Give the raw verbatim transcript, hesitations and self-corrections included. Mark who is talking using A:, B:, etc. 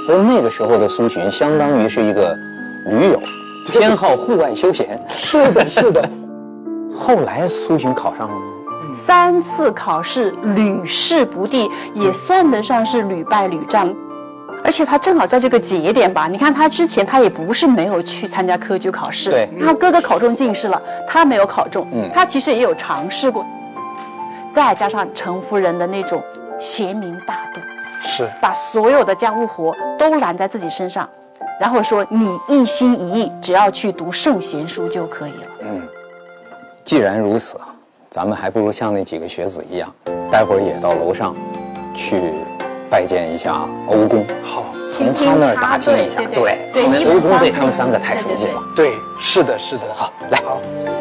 A: 所以那个时候的苏洵相当于是一个驴友，偏好户外休闲。
B: 是的，是的。
A: 后来苏洵考上了吗？
C: 三次考试屡试不第，也算得上是屡败屡战。而且他正好在这个节点吧，你看他之前他也不是没有去参加科举考试，
A: 对，
C: 他哥哥考中进士了，他没有考中，
A: 嗯，
C: 他其实也有尝试过。再加上程夫人的那种贤明大度，
B: 是
C: 把所有的家务活都揽在自己身上，然后说你一心一意，只要去读圣贤书就可以了。
A: 嗯，既然如此，咱们还不如像那几个学子一样，待会儿也到楼上去拜见一下欧公。
B: 好，
A: 从他那儿打听一下，
C: 对对对，
A: 欧公对他们三个太熟悉了。
B: 对，是的，是的。
A: 好，来。
B: 好。